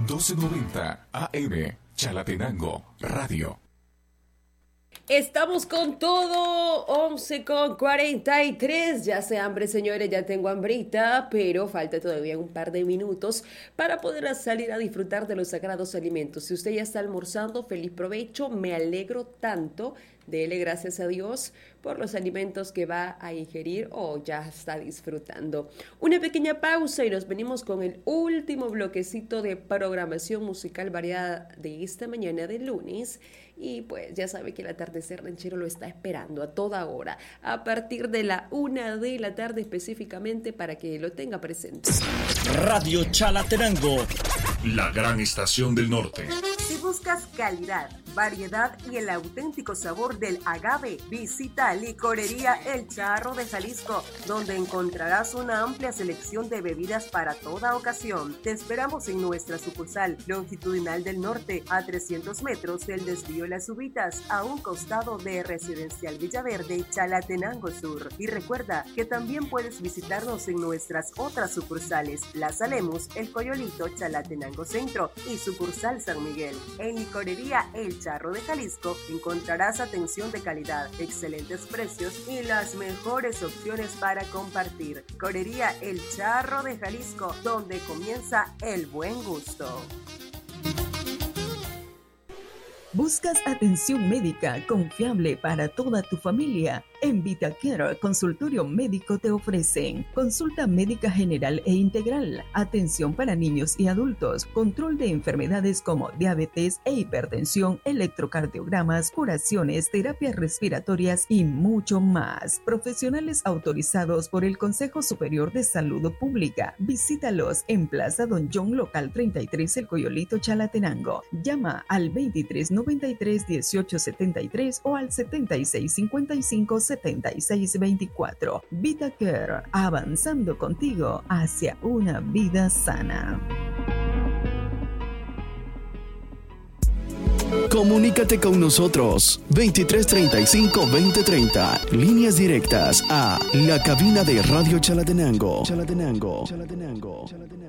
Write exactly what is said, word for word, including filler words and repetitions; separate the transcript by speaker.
Speaker 1: doce noventa A M, Chalatenango Radio.
Speaker 2: Estamos con todo, once con cuarenta y tres, ya sé hambre señores, ya tengo hambrita, pero falta todavía un par de minutos para poder salir a disfrutar de los sagrados alimentos. Si usted ya está almorzando, feliz provecho, me alegro tanto, dele gracias a Dios por los alimentos que va a ingerir o ya está disfrutando. Una pequeña pausa y nos venimos con el último bloquecito de programación musical variada de esta mañana de lunes. Y pues ya sabe que el atardecer ranchero lo está esperando a toda hora, a partir de la una de la tarde específicamente, para que lo tenga presente.
Speaker 3: Radio Chalatenango,
Speaker 1: la gran estación del norte.
Speaker 4: Si buscas calidad, variedad y el auténtico sabor del agave, visita Licorería El Charro de Jalisco, donde encontrarás una amplia selección de bebidas para toda ocasión. Te esperamos en nuestra sucursal longitudinal del norte, a trescientos metros del desvío Las Ubitas, a un costado de Residencial Villaverde, Chalatenango Sur. Y recuerda que también puedes visitarnos en nuestras otras sucursales, Plaza Lemus, El Coyolito, Chalatenango Centro y sucursal San Miguel. En Licorería El Charro de Jalisco encontrarás atención de calidad, excelentes precios y las mejores opciones para compartir. Licorería El Charro de Jalisco, donde comienza el buen gusto.
Speaker 5: ¿Buscas atención médica confiable para toda tu familia? En VitaCare Consultorio Médico te ofrecen consulta médica general e integral, atención para niños y adultos, control de enfermedades como diabetes e hipertensión, electrocardiogramas, curaciones, terapias respiratorias y mucho más. Profesionales autorizados por el Consejo Superior de Salud Pública. Visítalos en Plaza Don John, local treinta y tres, El Coyolito, Chalatenango. Llama al veintitrés noventa y tres dieciocho setenta y tres o al setenta y seis cincuenta y cinco setenta y seis veinticuatro. VitaCare, avanzando contigo hacia una vida sana.
Speaker 6: Comunícate con nosotros veintitrés treinta y cinco veinte treinta. Líneas directas a la cabina de Radio Chalatenango. Chalatenango. Chalatenango. Chalatenango.